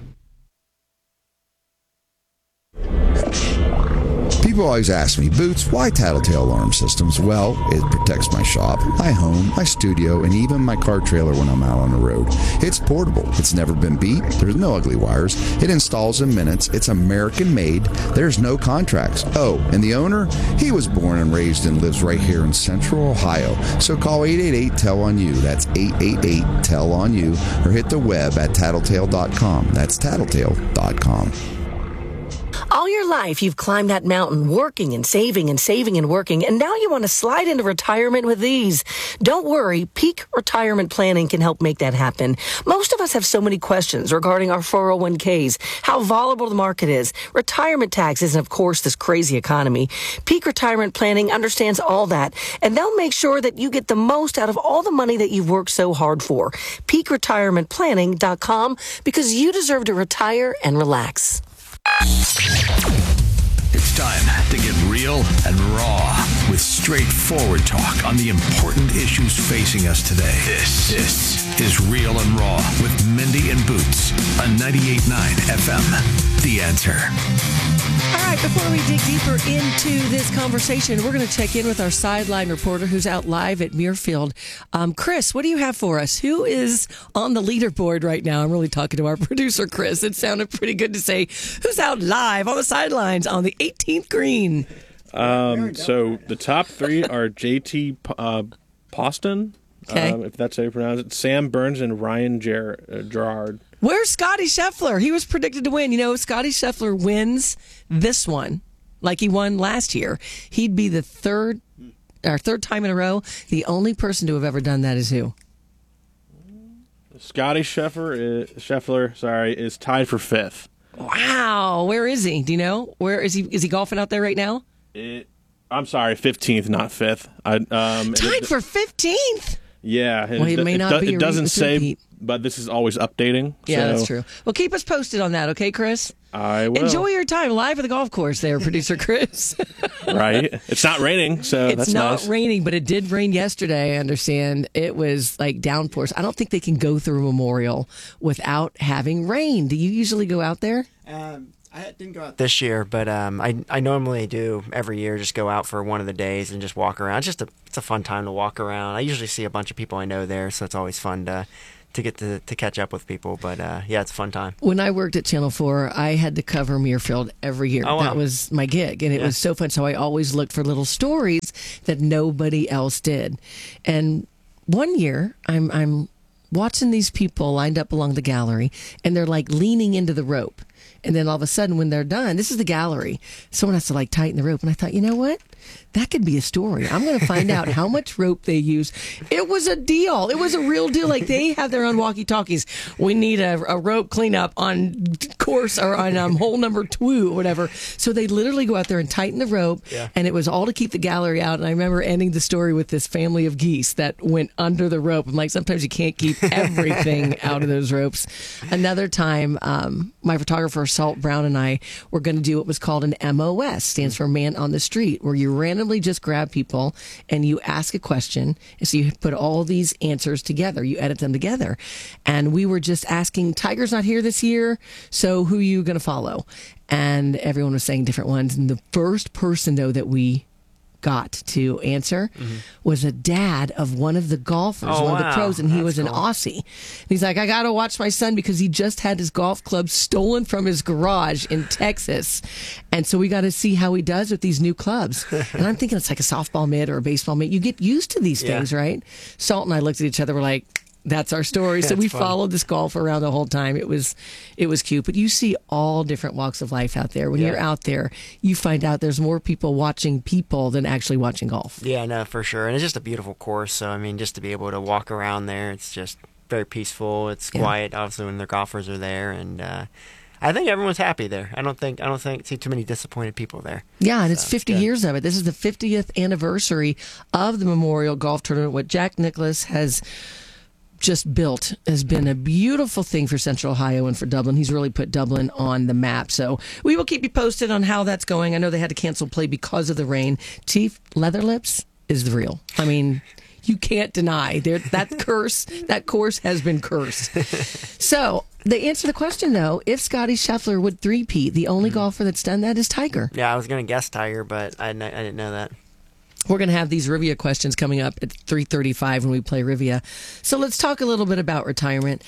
People always ask me, Boots, why Tattletale Alarm Systems? Well, it protects my shop, my home, my studio, and even my car trailer when I'm out on the road. It's portable. It's never been beat. There's no ugly wires. It installs in minutes. It's American made. There's no contracts. Oh, and the owner? He was born and raised and lives right here in Central Ohio. So call eight eight eight, T E L on you. That's eight eight eight, T E L on you. Or hit the web at tattletale dot com. That's tattletale dot com. All your life, you've climbed that mountain, working and saving and saving and working, and now you want to slide into retirement with ease. Don't worry, Peak Retirement Planning can help make that happen. Most of us have so many questions regarding our four oh one k's, how volatile the market is, retirement taxes, and of course, this crazy economy. Peak Retirement Planning understands all that, and they'll make sure that you get the most out of all the money that you've worked so hard for. peak retirement planning dot com, because you deserve to retire and relax. It's time to get real and raw with straightforward talk on the important issues facing us today. This, this is Real and Raw with Mindy and Boots on ninety-eight point nine F M. The Answer. All right, before we dig deeper into this conversation, we're going to check in with our sideline reporter who's out live at Muirfield. Um, Chris, what do you have for us? Who is on the leaderboard right now? I'm really talking to our producer, Chris. It sounded pretty good to say, who's out live on the sidelines on the eighteenth green? Um, so the top three are J T uh, Poston, okay. um, if that's how you pronounce it, Sam Burns, and Ryan Ger- uh, Gerard. Where's Scotty Scheffler? He was predicted to win. You know, if Scotty Scheffler wins this one, like he won last year, he'd be the third, or third time in a row. The only person to have ever done that is who? Scotty Scheffler, is, Scheffler, sorry, is tied for fifth. Wow, where is he? Do you know? Where is he? Is he golfing out there right now? It, I'm sorry, fifteenth, not fifth. I, um, tied it, for fifteenth. Yeah, Well, it may not do- be a It doesn't re- say, repeat. but this is always updating. Yeah, so that's true. Well, keep us posted on that, okay, Chris? I will. Enjoy your time live at the golf course there, producer Chris. Right? It's not raining, so It's that's not nice. raining, but it did rain yesterday, I understand. It was like downpours. I don't think they can go through Memorial without having rain. Do you usually go out there? Um, I didn't go out this year, but um, I I normally do every year. Just go out for one of the days and just walk around. It's just a it's a fun time to walk around. I usually see a bunch of people I know there, so it's always fun to to get to to catch up with people. But uh, yeah, it's a fun time. When I worked at Channel four, I had to cover Muirfield every year. Oh, wow. That was my gig, and it Yeah. was so fun. So I always looked for little stories that nobody else did. And one year, I'm I'm watching these people lined up along the gallery, and they're like leaning into the rope. And then all of a sudden, when they're done, this is the gallery. Someone has to like tighten the rope. And I thought, you know what? That could be a story. I'm going to find out how much rope they use. It was a deal. It was a real deal. Like they have their own walkie-talkies. We need a, a rope cleanup on course or on um, hole number two or whatever. So they literally go out there and tighten the rope. Yeah. And it was all to keep the gallery out. And I remember ending the story with this family of geese that went under the rope. I'm like, sometimes you can't keep everything out of those ropes. Another time, um, my photographer, Salt Brown, and I were going to do what was called an M O S, stands for Man on the Street, where you randomly just grab people and you ask a question. And so you put all these answers together, you edit them together. And we were just asking, Tiger's not here this year, so who are you going to follow? And everyone was saying different ones. And the first person, though, that we got to answer mm-hmm. was a dad of one of the golfers, oh, one of wow. the pros, and he That's was an cool. Aussie. And he's like, I got to watch my son because he just had his golf club stolen from his garage in Texas. And so we got to see how he does with these new clubs. And I'm thinking it's like a softball mitt or a baseball mitt. You get used to these Yeah. things, right? Salt and I looked at each other, we're like, that's our story. So That's we fun. followed this golfer around the whole time. It was, it was cute. But you see all different walks of life out there. When Yeah. you're out there, you find out there's more people watching people than actually watching golf. Yeah, no, for sure. And it's just a beautiful course. So, I mean, just to be able to walk around there, it's just very peaceful. It's Yeah. quiet, obviously, when the golfers are there. And uh, I think everyone's happy there. I don't think I don't think see too many disappointed people there. Yeah, and it's So, fifty good. years of it. This is the fiftieth anniversary of the Memorial Golf Tournament. What Jack Nicklaus has just built has been a beautiful thing for Central Ohio and for Dublin. He's really put Dublin on the map. So we will keep you posted on how that's going. I know they had to cancel play because of the rain. Chief Leatherlips is the real. I mean, you can't deny there that curse, that course has been cursed. So they answer the question, though, if Scotty Scheffler would three-peat, the only golfer that's done that is Tiger. Yeah, I was going to guess Tiger, but I, kn- I didn't know that. We're going to have these Rivia questions coming up at three thirty-five when we play Rivia. So let's talk a little bit about retirement.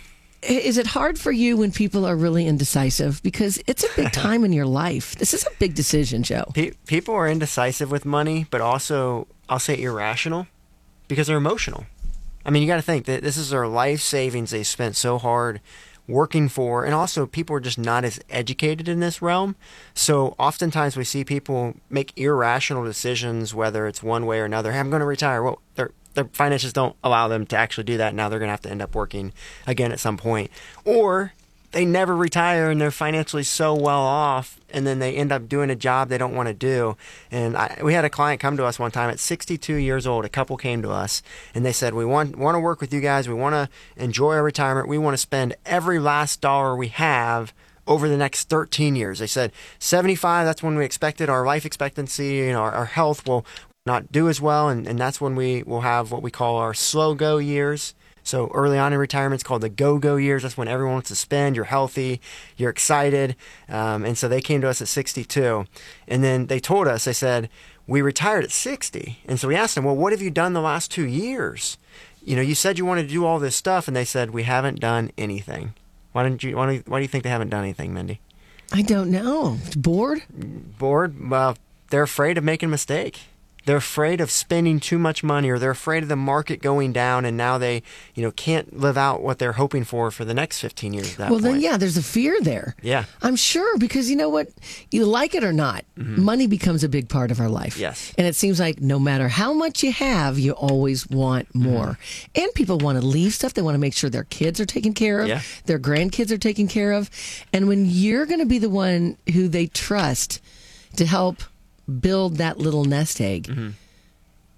I- Is it hard for you when people are really indecisive? Because it's a big time in your life. This is a big decision, Joe. Pe- people are indecisive with money, but also, I'll say irrational because they're emotional. I mean, you got to think that this is their life savings they spent so hard working for, and also people are just not as educated in this realm. So oftentimes we see people make irrational decisions, whether it's one way or another. Hey, I'm going to retire. Well, their their finances don't allow them to actually do that. Now they're going to have to end up working again at some point, or they never retire and they're financially so well off, and then they end up doing a job they don't want to do. And I, we had a client come to us one time at sixty-two years old. A couple came to us and they said, we want want to work with you guys. We want to enjoy our retirement. We want to spend every last dollar we have over the next thirteen years. They said seventy-five, that's when we expected our life expectancy, you know, our, our health will not do as well, and, and that's when we will have what we call our slow go years. So early on in retirement, it's called the go-go years. That's when everyone wants to spend. You're healthy. You're excited. Um, and so they came to us at sixty-two. And then they told us, they said, we retired at sixty. And so we asked them, well, what have you done the last two years? You know, you said you wanted to do all this stuff. And they said, we haven't done anything. Why didn't you? Why do you, why do you think they haven't done anything, Mindy? I don't know. Bored? Bored? Well, they're afraid of making a mistake. They're afraid of spending too much money, or they're afraid of the market going down, and now they, you know, can't live out what they're hoping for for the next fifteen years at that Well, point. then, yeah, there's a fear there. Yeah. I'm sure, because you know what? You like it or not, Mm-hmm. money becomes a big part of our life. Yes. And it seems like no matter how much you have, you always want more. Mm-hmm. And people want to leave stuff. They want to make sure their kids are taken care of, Yeah. their grandkids are taken care of. And when you're going to be the one who they trust to help build that little nest egg, Mm-hmm.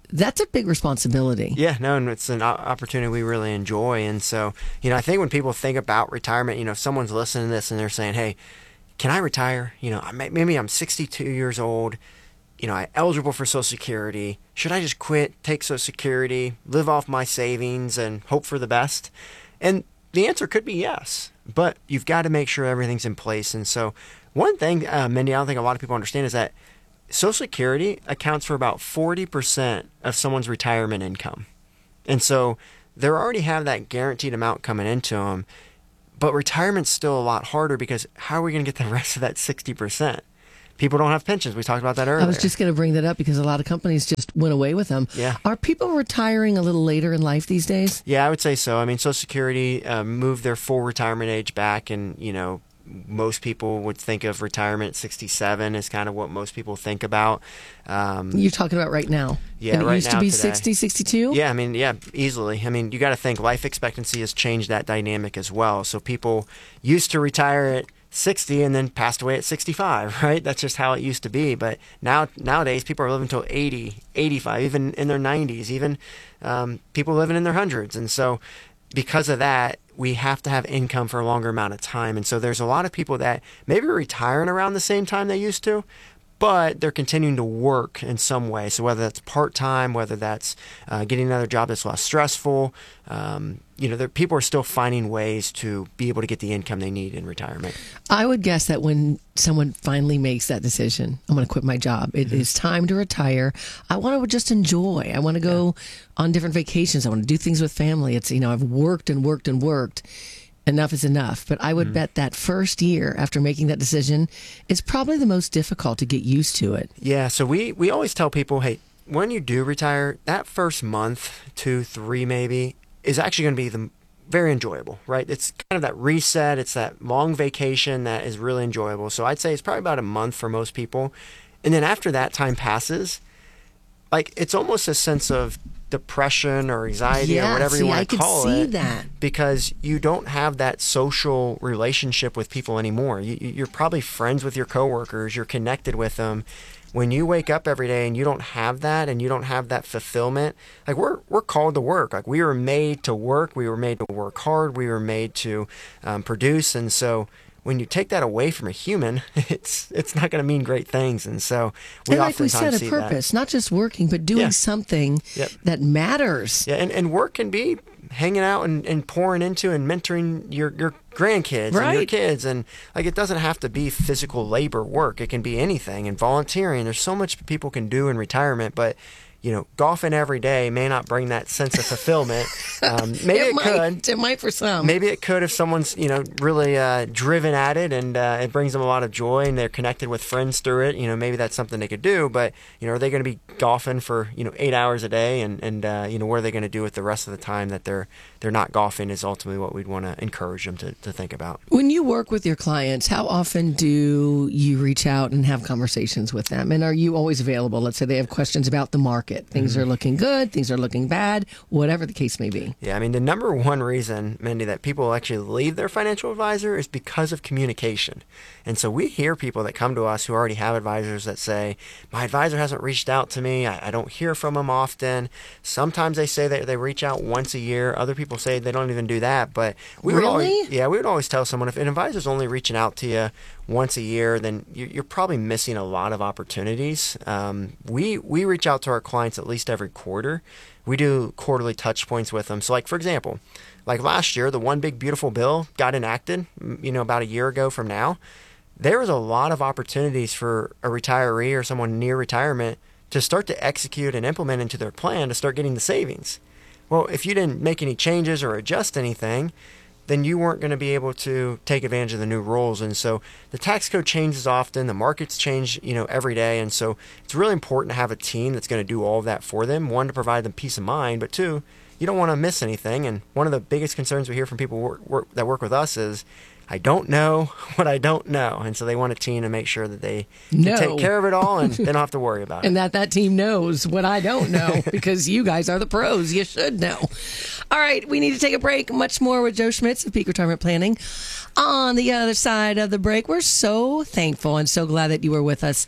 That's a big responsibility. Yeah, no, and it's an opportunity we really enjoy. And so, you know, I think when people think about retirement, you know, if someone's listening to this and they're saying, hey, can I retire? You know, maybe I'm sixty-two years old. You know, I'm eligible for Social Security. Should I just quit, take Social Security, live off my savings, and hope for the best? And the answer could be yes, but you've got to make sure everything's in place. And so one thing, uh, Mindy, I don't think a lot of people understand is that Social Security accounts for about forty percent of someone's retirement income. And so they already have that guaranteed amount coming into them, but retirement's still a lot harder because how are we going to get the rest of that sixty percent? People don't have pensions. We talked about that earlier. I was just going to bring that up because a lot of companies just went away with them. Yeah. Are people retiring a little later in life these days? Yeah, I would say so. I mean, Social Security uh, moved their full retirement age back, and, you know, most people would think of retirement at sixty-seven is kind of what most people think about. Um, You're talking about right now. Yeah, and it right used now to be today. sixty, sixty-two? Yeah, I mean, yeah, easily. I mean, you got to think life expectancy has changed that dynamic as well. So people used to retire at sixty and then passed away at sixty-five, right? That's just how it used to be. But now nowadays, people are living till eighty, eighty-five, even in their nineties, even um, people living in their hundreds. And so because of that, we have to have income for a longer amount of time. And so there's a lot of people that maybe are retiring around the same time they used to, but they're continuing to work in some way. So whether that's part-time, whether that's uh, getting another job that's less stressful, um, you know, there, people are still finding ways to be able to get the income they need in retirement. I would guess that when someone finally makes that decision, I'm going to quit my job, it mm-hmm. is time to retire. I want to just enjoy. I want to go yeah. on different vacations. I want to do things with family. It's, you know, I've worked and worked and worked. Enough is enough. But I would mm-hmm. bet that first year after making that decision is probably the most difficult to get used to it. Yeah. So we, we always tell people, hey, when you do retire, that first month, two, three maybe, is actually going to be the very enjoyable, right? It's kind of that reset. It's that long vacation that is really enjoyable. So I'd say it's probably about a month for most people. And then after that time passes, like it's almost a sense of depression or anxiety yeah, or whatever see, you want I to call could see it, that. because you don't have that social relationship with people anymore. You, you're probably friends with your coworkers. You're connected with them. When you wake up every day and you don't have that, and you don't have that fulfillment, like we're we're called to work. Like we were made to work. We were made to work hard. We were made to um, produce. And so when you take that away from a human, it's it's not going to mean great things. And so we and like we said, see a purpose, that. not just working, but doing yeah. something yep. that matters. Yeah, and, and work can be hanging out and, and pouring into and mentoring your, your grandkids right. and your kids. And like it doesn't have to be physical labor work. It can be anything. And volunteering, there's so much people can do in retirement, but you know, golfing every day may not bring that sense of fulfillment. Um, maybe it, it might, could. It might for some. Maybe it could if someone's, you know, really uh, driven at it and uh, it brings them a lot of joy and they're connected with friends through it. You know, maybe that's something they could do. But, you know, are they going to be golfing for, you know, eight hours a day? And, and uh, you know, what are they going to do with the rest of the time that they're they're not golfing is ultimately what we'd want to encourage them to, to think about. When you work with your clients, how often do you reach out and have conversations with them? And are you always available? Let's say they have questions about the market. Things mm-hmm. are looking good, things are looking bad, whatever the case may be. Yeah, I mean, the number one reason, Mindy, that people actually leave their financial advisor is because of communication. And so we hear people that come to us who already have advisors that say, my advisor hasn't reached out to me. I, I don't hear from them often. Sometimes they say that they reach out once a year. Other people say they don't even do that. But we really? would always, yeah, we would always tell someone if an advisor's only reaching out to you once a year, then you're probably missing a lot of opportunities. Um, we we reach out to our clients at least every quarter. We do quarterly touch points with them. So like, for example, like last year, the One Big Beautiful Bill got enacted, you know, about a year ago from now. There was a lot of opportunities for a retiree or someone near retirement to start to execute and implement into their plan to start getting the savings. Well, if you didn't make any changes or adjust anything, then you weren't going to be able to take advantage of the new rules. And so the tax code changes often, the markets change, you know, every day. And so it's really important to have a team that's going to do all of that for them. One, to provide them peace of mind, but two, you don't want to miss anything. And one of the biggest concerns we hear from people work, work, that work with us is, I don't know what I don't know. And so they want a team to make sure that they can no. take care of it all and they don't have to worry about it. And that that team knows what I don't know because you guys are the pros. You should know. All right, we need to take a break. Much more with Joe Schmitz of Peak Retirement Planning. On the other side of the break, we're so thankful and so glad that you were with us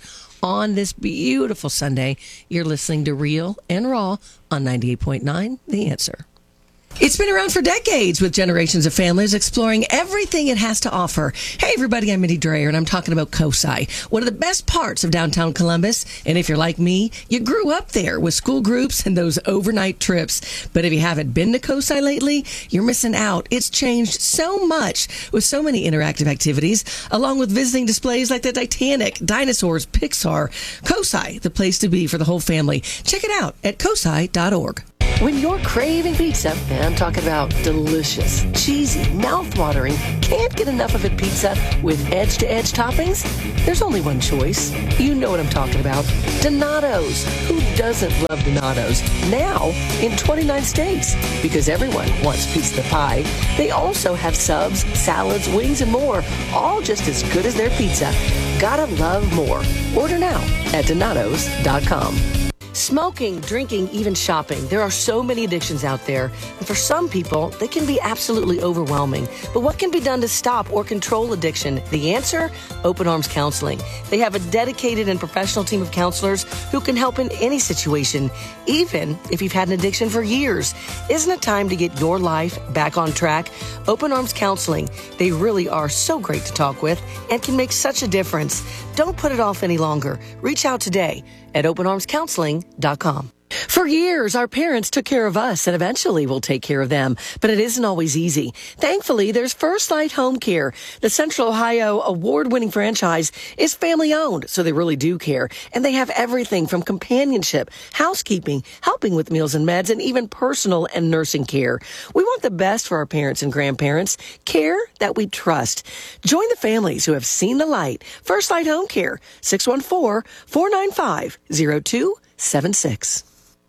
on this beautiful Sunday. You're listening to Real and Raw on ninety-eight point nine The Answer. It's been around for decades with generations of families exploring everything it has to offer. Hey, everybody, I'm Mindy Dreyer, and I'm talking about COSI, one of the best parts of downtown Columbus. And if you're like me, you grew up there with school groups and those overnight trips. But if you haven't been to COSI lately, you're missing out. It's changed so much with so many interactive activities, along with visiting displays like the Titanic, dinosaurs, Pixar. COSI, the place to be for the whole family. Check it out at cosi dot org. When you're craving pizza, and I'm talking about delicious, cheesy, mouth-watering, can't get enough of it pizza with edge-to-edge toppings, there's only one choice. You know what I'm talking about. Donato's. Who doesn't love Donato's? Now in twenty-nine states. Because everyone wants piece of the pie. They also have subs, salads, wings, and more. All just as good as their pizza. Gotta love more. Order now at donatos dot com. Smoking, drinking, even shopping. There are so many addictions out there. And for some people, they can be absolutely overwhelming. But what can be done to stop or control addiction? The answer? Open Arms Counseling. They have a dedicated and professional team of counselors who can help in any situation, even if you've had an addiction for years. Isn't it time to get your life back on track? Open Arms Counseling. They really are so great to talk with and can make such a difference. Don't put it off any longer. Reach out today at open arms counseling dot com. For years, our parents took care of us, and eventually we'll take care of them. But it isn't always easy. Thankfully, there's First Light Home Care. The Central Ohio award-winning franchise is family-owned, so they really do care. And they have everything from companionship, housekeeping, helping with meals and meds, and even personal and nursing care. We want the best for our parents and grandparents, care that we trust. Join the families who have seen the light. First Light Home Care, six one four, four nine five, zero two seven six.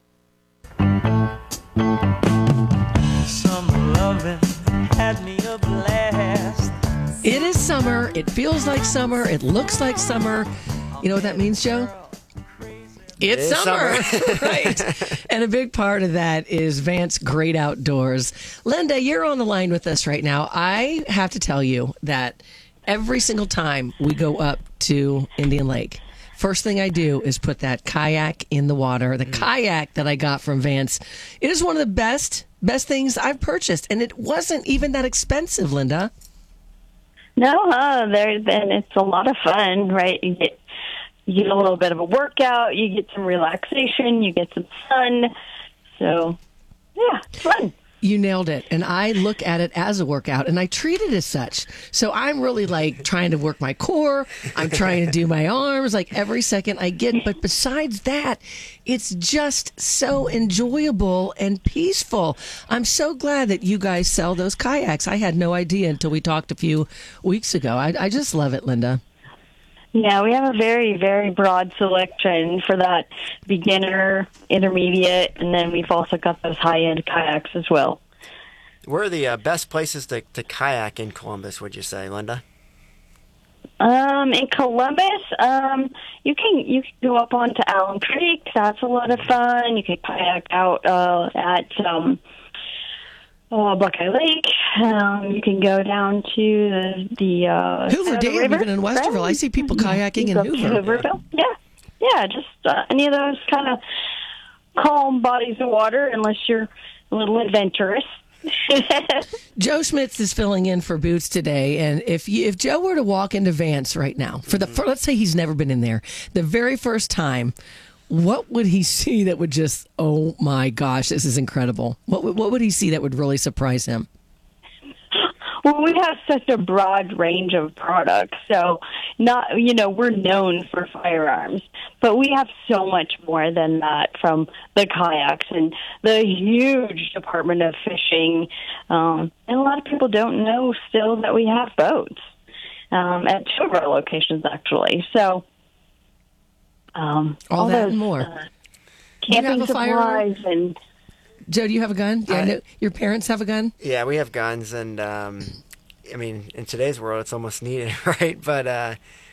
It is summer. It feels like summer. It looks like summer. You know what that means, Joe? It's It is summer. summer. Right. And a big part of that is Vance Great Outdoors. Linda, you're on the line with us right now. I have to tell you that every single time we go up to Indian Lake, first thing I do is put that kayak in the water. The mm. kayak that I got from Vance, it is one of the best, best things I've purchased. And it wasn't even that expensive, Linda. No, huh? There's been, it's a lot of fun, right? You get, you get a little bit of a workout, you get some relaxation, you get some sun. So, yeah, it's fun. You nailed it. And I look at it as a workout, and I treat it as such. So I'm really like trying to work my core. I'm trying to do my arms like every second I get. But besides that, it's just so enjoyable and peaceful. I'm so glad that you guys sell those kayaks. I had no idea until we talked a few weeks ago. I, I just love it, Linda. Yeah, we have a very, very broad selection for that beginner, intermediate, and then we've also got those high-end kayaks as well. Where are the uh, best places to, to kayak in Columbus, would you say, Linda? Um, in Columbus, um, you can you can go up onto Allen Creek. That's a lot of fun. You can kayak out uh, at um, uh, Buckeye Lake. Um, you can go down to the, the uh, Hoover Dam, River, even in Westerville. right? I see people kayaking in Go Hoover. to Hooverville. Yeah, yeah, just uh, any of those kind of calm bodies of water, unless you're a little adventurous. Joe Schmitz is filling in for Boots today, and if you, if Joe were to walk into Vance right now, for the for, let's say he's never been in there, the very first time, what would he see that would just, oh my gosh, this is incredible? What would- what would he see that would really surprise him? Well, we have such a broad range of products. So, not, you know, we're known for firearms, but we have so much more than that, from the kayaks and the huge department of fishing. Um, and a lot of people don't know still that we have boats um, at two of our locations, actually. So, um, all, all that those, and more. Uh, Do you have camping a firearm? supplies and. Joe, do you have a gun? Yeah, I know your parents have a gun? Yeah, we have guns, and um, I mean, in today's world, it's almost needed, right? But uh,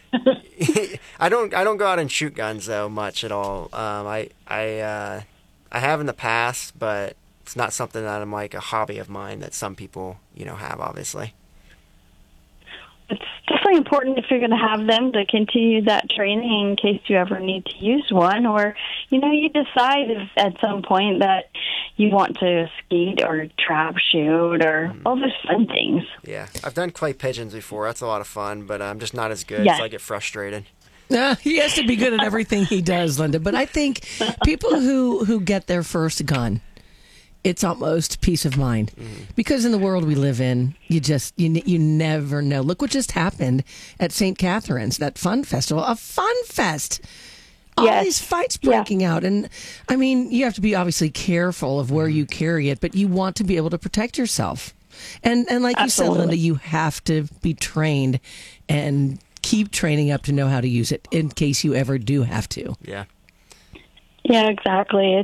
I don't, I don't go out and shoot guns though much at all. Um, I, I, uh, I have in the past, but it's not something that I'm like a hobby of mine that some people, you know, have obviously. It's definitely important if you're going to have them to continue that training in case you ever need to use one, or, you know, you decide if at some point that you want to skate or trap shoot or mm. all those fun things. Yeah, I've done clay pigeons before. That's a lot of fun, but I'm just not as good, yes. so I get frustrated. Uh, he has to be good at everything he does, Linda. But I think people who, who get their first gun, it's almost peace of mind. Mm-hmm. Because in the world we live in, you just, you you never know. Look what just happened at Saint Catherine's, that fun festival, a fun fest. All yes. these fights breaking yeah. out. And, I mean, you have to be obviously careful of where you carry it, but you want to be able to protect yourself. And, and like Absolutely. you said, Linda, you have to be trained and keep training up to know how to use it in case you ever do have to. Yeah. Yeah, exactly.